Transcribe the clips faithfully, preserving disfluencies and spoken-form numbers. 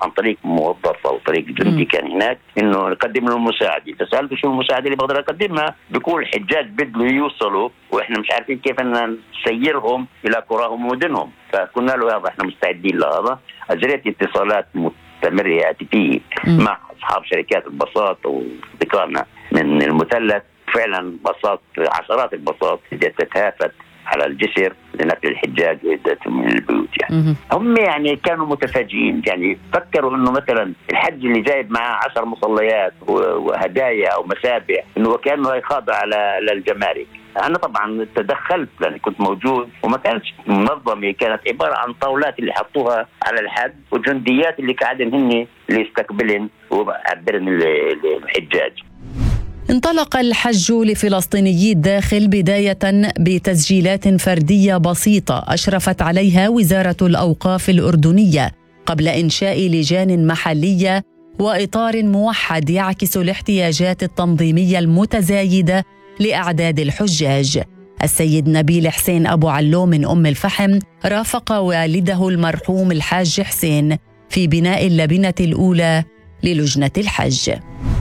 عن طريق موظف أو طريق جندي كان هناك إنه نقدم له مساعدة. فسألته شو المساعدة اللي بقدر أقدمها؟ بيقول الحجاج بدلوا يوصلوا وإحنا مش عارفين كيف أن نسيرهم إلى قراهم ومدنهم. فقلنا له هذا إحنا مستعدين لهذا. أجريت اتصالات مستمرة هاتفية مع أصحاب شركات الباصات وذكرنا من المثلث. فعلا باصات عشرات الباصات تتهافت على الجسر لنقل الحجاج وعدتهم من البيوت. يعني هم يعني كانوا متفاجئين، يعني فكروا انه مثلا الحج اللي جايب معاه عشر مصليات وهدايا او مسابح انه كانه يخاضع على الجمارك. انا طبعا تدخلت لاني كنت موجود وما كانتش منظمه، كانت عباره عن طاولات اللي حطوها على الحد وجنديات اللي قاعدين هن اللي يستقبلن وعبرن الحجاج. انطلق الحج لفلسطينيي الداخل بداية بتسجيلات فردية بسيطة أشرفت عليها وزارة الأوقاف الأردنية قبل إنشاء لجان محلية وإطار موحد يعكس الاحتياجات التنظيمية المتزايدة لأعداد الحجاج. السيد نبيل حسين أبو علوم من أم الفحم رافق والده المرحوم الحاج حسين في بناء اللبنة الأولى للجنة الحج.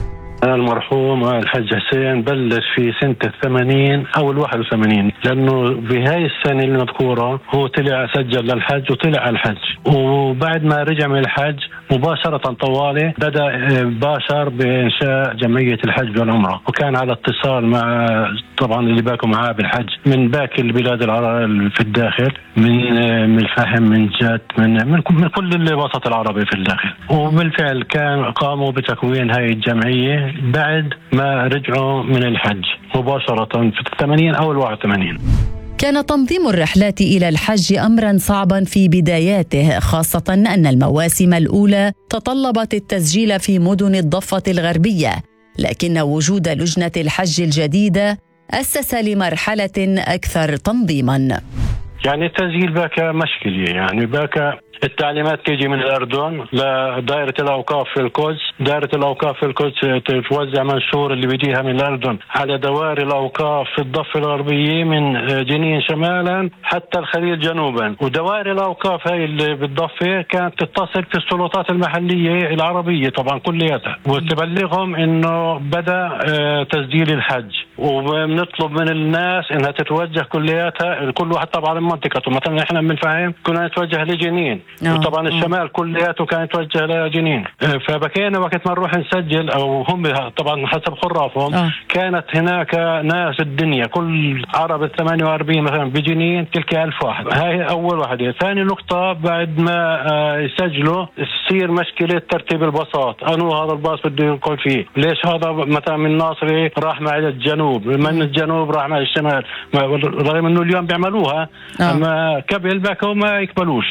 المرحوم الحاج حسين بلش في سنة الثمانين أو الواحد وثمانين، لأنه بهاي السنة المذكورة هو طلع سجل للحج وطلع الحج، وبعد ما رجع من الحج مباشرة طوالي بدأ باشر بإنشاء جمعية الحج والعمرة، وكان على اتصال مع طبعا اللي باكوا معاه بالحج من باقي البلاد العربية في الداخل، من من الفهم من جات من من من كل الوسط العربي في الداخل. وبالفعل كان قاموا بتكوين هاي الجمعية بعد ما رجعوا من الحج مباشرة في الثمانين أو الواحد وثمانين. كان تنظيم الرحلات إلى الحج أمراً صعباً في بداياته، خاصة أن المواسم الأولى تطلبت التسجيل في مدن الضفة الغربية، لكن وجود لجنة الحج الجديدة أسس لمرحلة أكثر تنظيماً. يعني التسجيل باكا مشكلة، يعني باكا التعليمات تيجي من الأردن لدائرة الأوقاف في القدس، دائرة الأوقاف في القدس توزع منشور اللي بيجيها من الأردن على دوائر الأوقاف في الضفة الغربية من جنين شمالا حتى الخليل جنوبا، ودوائر الأوقاف هاي اللي بالضفة كانت تتصل في السلطات المحلية العربية طبعا كلياتها وتبلغهم إنه بدأ تسجيل الحج، وبنطلب من الناس إنها تتوجه كلياتها كل واحد طبعا منطقته. مثلا إحنا بنفهم كنا نتوجه لجنين وطبعا الشمال كلياته كانت توجه لجنين، فبكينا وقت ما نروح نسجل او هم طبعا حسب خرافهم أوه. كانت هناك ناس الدنيا كل عرب الثمانية وأربعين مثلا بجنين تلك ألف واحد. هاي اول واحدة. ثاني نقطة بعد ما يسجلوا تصير مشكلة ترتيب الباصات، انو هذا الباص بده ينقل فيه، ليش هذا مثلا من ناصري راح مع الجنوب، من الجنوب راح مع الشمال، رغم انه اليوم بيعملوها أوه. اما قبل باكو ما يقبلوش.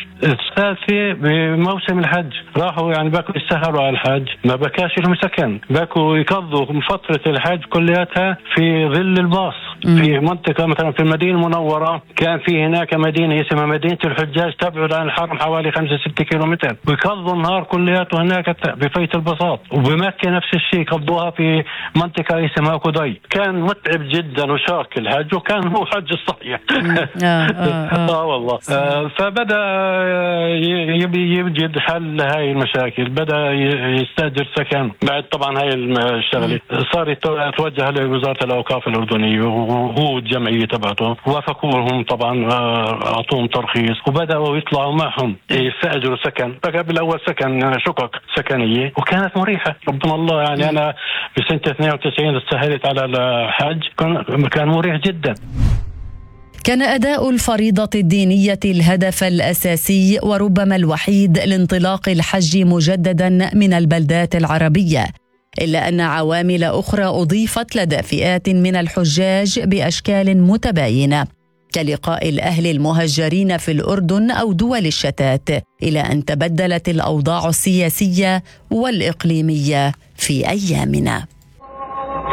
في بموسم الحج راحوا يعني باكوا يسهروا على الحج، ما بكاش لهم سكن، باكوا يقضوا فترة الحج كلياتها في ظل الباص. في منطقة مثلا في المدينة المنورة كان في هناك مدينة اسمها مدينة الحجاج تبعد عن الحرم حوالي خمسة ستة كيلومتر، ويقضوا النهار كلياته هناك بفيت الباصات. وبمكة نفس الشيء قضوها في منطقة اسمها كوداي. كان متعب جدا وشاق الحج، وكان هو حج الصحيح. اه والله. فبدأ يبي يوجد حل هاي المشاكل، بدأ يستأجر سكن. بعد طبعا هاي الشغلة صار يتوجه لوزارة الأوقاف الأردنية وهو الجمعية تبعته، وافقوهم طبعا أعطوهم ترخيص وبدأوا يطلعوا معهم يستأجروا سكن. بقى بالأول سكن شقق سكنية وكانت مريحة ربنا الله. يعني أنا بسنة اثنين وتسعين استهلت على الحج كان مريح جدا. كان أداء الفريضة الدينية الهدف الأساسي وربما الوحيد لانطلاق الحج مجددا من البلدات العربية، إلا أن عوامل أخرى أضيفت لدى فئات من الحجاج بأشكال متباينة، كلقاء الأهل المهجرين في الأردن أو دول الشتات، إلى أن تبدلت الأوضاع السياسية والإقليمية في أيامنا.